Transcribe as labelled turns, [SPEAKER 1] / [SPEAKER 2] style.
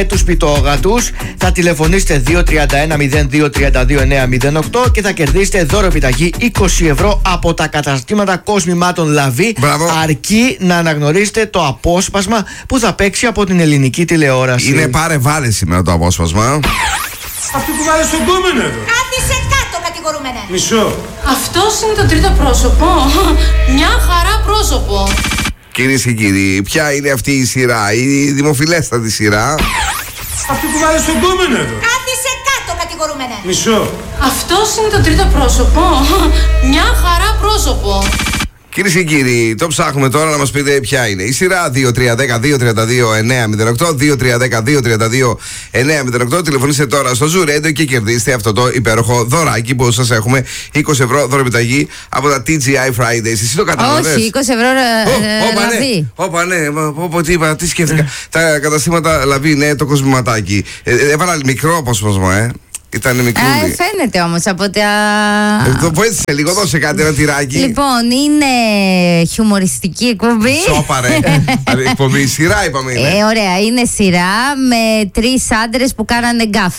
[SPEAKER 1] τους πιτόγατους. Θα τηλεφωνήσετε 231-0232-908 και θα κερδίσετε δώρο επιταγή 20 ευρώ από τα καταστήματα κόσμημάτων Λαβή. Αρκεί να αναγνωρίσετε το απόσπασμα που θα παίξει από την ελληνική τηλεόραση.
[SPEAKER 2] Είναι πάρε βάλε σήμερα το απόσπασμα.
[SPEAKER 3] Αυτή που βάλε στον κόμενο εδώ.
[SPEAKER 4] Κάθισε κάτω, κατηγορούμενε.
[SPEAKER 3] Μισό.
[SPEAKER 5] Αυτός είναι το τρίτο πρόσωπο. Μια χαρά πρόσωπο.
[SPEAKER 2] Κυρίες και κύριοι, ποια είναι αυτή η σειρά, η δημοφιλέστατη σειρά?
[SPEAKER 3] Αυτή που βάλε στον κόμενο εδώ.
[SPEAKER 4] Κάθισε κάτω, κατηγορούμενε.
[SPEAKER 3] Μισό.
[SPEAKER 5] Αυτός είναι το τρίτο πρόσωπο. Μια χαρά πρόσωπο.
[SPEAKER 2] Κυρίες και κύριοι, το ψάχνουμε τώρα να μας πείτε ποια είναι η σειρά. 2310-232-908, 2310-232-908. Τηλεφωνήστε τώρα στο Zoo Radio και κερδίστε αυτό το υπέροχο δωράκι που σας έχουμε. 20 ευρώ δωρεπιταγή από τα TGI Fridays. Εσύ το κατάλαβες?
[SPEAKER 6] Όχι, 20 ευρώ Λαβή.
[SPEAKER 2] Όπα, ναι, τι είπα, τι σκέφτηκα. Τα καταστήματα Λαβή, ναι, το κοσμηματάκι. Έβαλα μικρό απόσπασμα, Ήταν μικρούλι.
[SPEAKER 6] Φαίνεται όμως από τα.
[SPEAKER 2] Το βοήθησε λίγο, δώσε κάτι, ένα τυράκι.
[SPEAKER 6] Λοιπόν, είναι χιουμοριστική εκπομπή.
[SPEAKER 2] Σόπαρε. Εκπομπή, σειρά είπαμε είναι.
[SPEAKER 6] Ωραία, είναι σειρά με 3 άντρες που κάνανε γκάφ.